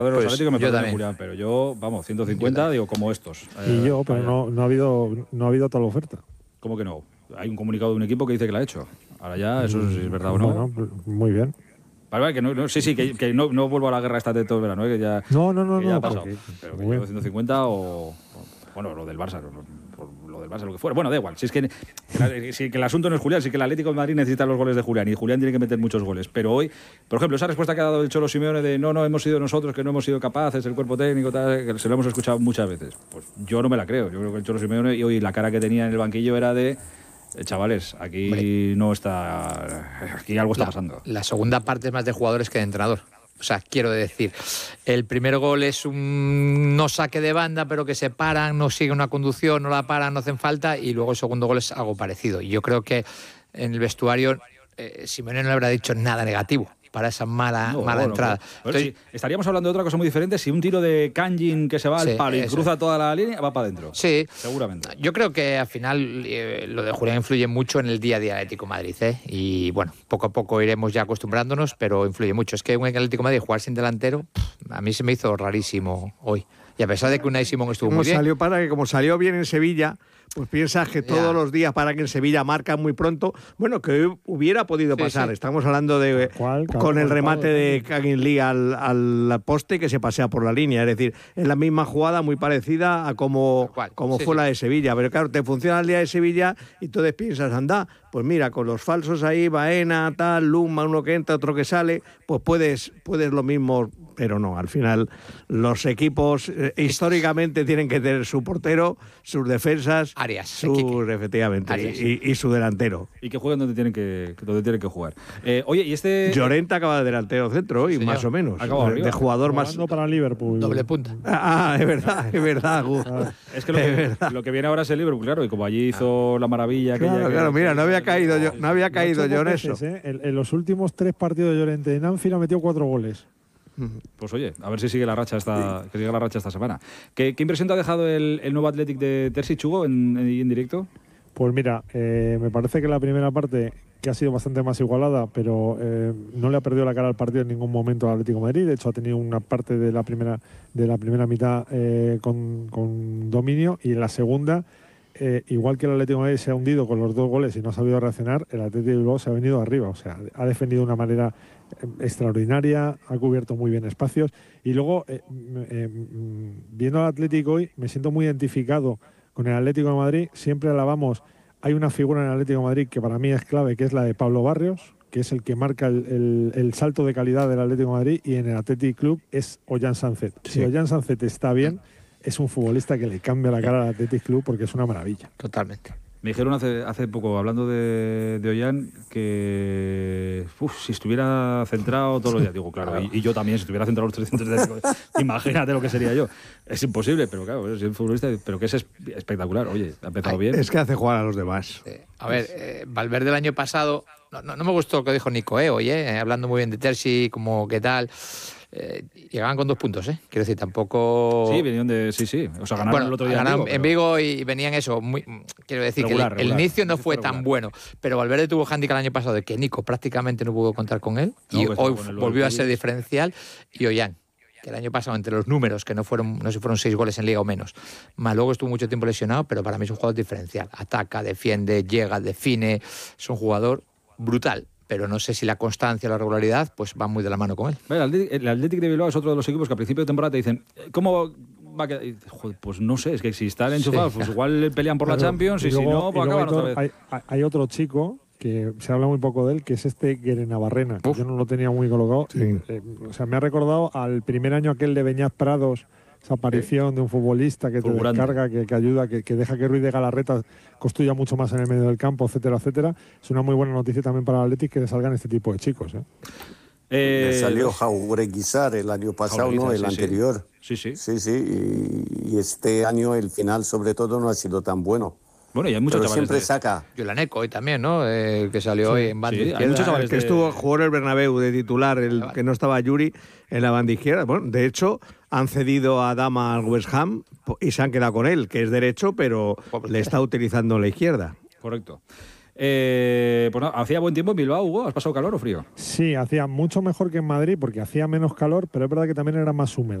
de los Pues Atléticos me yo perdone también. Julián, pero yo, vamos, 150, digo, como estos. Y yo, pero no ha habido tal oferta. ¿Cómo que no? Hay un comunicado de un equipo que dice que la ha hecho. Ahora ya, eso si es verdad o no. Bueno, muy bien. Vale, que no, sí, que no vuelvo a la guerra esta de todo el verano, que ya, No, que ya ha no, pasado. porque- Pero que bueno. yo 150 o bueno, lo del Barça, lo del Barça, lo que fuera. Bueno, da igual. Si es que el asunto no es Julián, sí que el Atlético de Madrid necesita los goles de Julián y Julián tiene que meter muchos goles. Pero hoy, por ejemplo, esa respuesta que ha dado el Cholo Simeone de no hemos sido nosotros, que no hemos sido capaces, el cuerpo técnico, tal, que se lo hemos escuchado muchas veces. Pues yo no me la creo. Yo creo que el Cholo Simeone y hoy la cara que tenía en el banquillo era de chavales, aquí no está, aquí algo está pasando. La segunda parte es más de jugadores que de entrenador. O sea, quiero decir, el primer gol es un no saque de banda, pero que se paran, no sigue una conducción, no la paran, no hacen falta, y luego el segundo gol es algo parecido. Y yo creo que en el vestuario Simeone no le habrá dicho nada negativo para esa mala entrada. Sí, estaríamos hablando de otra cosa muy diferente si un tiro de Kangin que se va al palo y cruza toda la línea, va para adentro. Sí, seguramente. Yo creo que al final lo de Julián influye mucho en el día a día del Atlético de Madrid, y bueno, poco a poco iremos ya acostumbrándonos, pero influye mucho. Es que un Atlético de Madrid jugar sin delantero, a mí se me hizo rarísimo hoy. Y a pesar de que Unai Simón estuvo muy bien. Como salió bien en Sevilla, pues piensas que todos los días para que en Sevilla marcan muy pronto. Bueno, que hubiera podido pasar. Sí. Estamos hablando de con el remate de Kangin Lee al poste que se pasea por la línea. Es decir, es la misma jugada muy parecida a como fue la de Sevilla. Pero claro, te funciona el día de Sevilla y entonces piensas, anda, pues mira, con los falsos ahí, Baena, tal, Luma, uno que entra, otro que sale, pues puedes lo mismo. Pero no, al final los equipos históricamente tienen que tener su portero, sus defensas, Arias, efectivamente, y su delantero. Y que jueguen donde tienen que jugar. Oye, y este... Llorente acaba de delantero centro hoy, más o menos. De jugador más... para Liverpool. Doble punta. Es verdad, Es que lo que viene ahora es el Liverpool, claro, y como allí hizo la maravilla... Claro, mira, no había caído yo en eso. En los últimos 3 partidos de Llorente en Anfield ha metido 4 goles. Pues oye, a ver si sigue la racha esta semana. ¿Qué impresión te ha dejado el nuevo Athletic de Terzic, Hugo, en directo? Pues mira, me parece que la primera parte, que ha sido bastante más igualada, pero no le ha perdido la cara al partido en ningún momento al Atlético de Madrid. De hecho, ha tenido una parte de la primera mitad con dominio, y en la segunda, igual que el Atlético de Madrid se ha hundido con los 2 goles y no ha sabido reaccionar, el Atlético de Bilbao se ha venido arriba. O sea, ha defendido de una manera extraordinaria, ha cubierto muy bien espacios, y luego viendo al Atlético hoy me siento muy identificado con el Atlético de Madrid. Siempre alabamos, hay una figura en el Atlético de Madrid que para mí es clave, que es la de Pablo Barrios, que es el que marca el salto de calidad del Atlético de Madrid, y en el Athletic Club es Ollán Sánchez. Sí. Si Ollán Sánchez está bien, es un futbolista que le cambia la cara al Athletic Club, porque es una maravilla. Totalmente. Me dijeron hace poco, hablando de Ollán, que si estuviera centrado todos los días, digo, claro, y yo también, si estuviera centrado los 300 días, imagínate lo que sería yo. Es imposible, pero claro, es un futbolista, pero que es espectacular. Oye, ha empezado bien. Es que hace jugar a los demás. A ver, Valverde el año pasado, no me gustó lo que dijo Nico, hoy, hablando muy bien de Terzi, como qué tal. Llegaban con 2 puntos, quiero decir, tampoco... Sí, venían de... Sí, o sea, ganaron el otro día en Vigo y venían eso, quiero decir regular, que el inicio no fue tan bueno, pero Valverde tuvo handicap el año pasado de que Nico prácticamente no pudo contar con él, y hoy volvió a ser diferencial, y Ollán, que el año pasado entre los números, que no sé si fueron 6 goles en Liga o menos, más luego estuvo mucho tiempo lesionado, pero para mí es un jugador diferencial, ataca, defiende, llega, define, es un jugador brutal. Pero no sé si la constancia o la regularidad pues va muy de la mano con él. El Athletic de Bilbao es otro de los equipos que a principio de temporada te dicen ¿cómo va a quedar? Joder, pues no sé, es que si están enchufados, pues igual pelean por la Champions, y luego, si no, pues acaban otra vez. Hay otro chico que se habla muy poco de él, que es Guerenabarrena, que yo no lo tenía muy colocado. Sí. O sea, me ha recordado al primer año aquel de Beñat Prados, esa aparición de un futbolista que te descarga, que ayuda, que deja que Ruiz de Galarreta construya mucho más en el medio del campo, etcétera, etcétera. Es una muy buena noticia también para el Athletic que le salgan este tipo de chicos. Le salió Jaureguizar el año pasado, ¿no? El anterior. Sí. Y este año el final, sobre todo, no ha sido tan bueno. Bueno, y hay muchos chavales siempre saca. Yolaneco hoy también, ¿no? Que salió hoy en banda izquierda. Hay muchos chavales que jugó en el Bernabéu de titular, que no estaba Yuri en la banda izquierda. Bueno, de hecho, han cedido a Dama al West Ham y se han quedado con él, que es derecho, pero le está utilizando la izquierda. Correcto. Pues no, hacía buen tiempo en Bilbao, Hugo. ¿Has pasado calor o frío? Sí, hacía mucho mejor que en Madrid porque hacía menos calor, pero es verdad que también era más húmedo.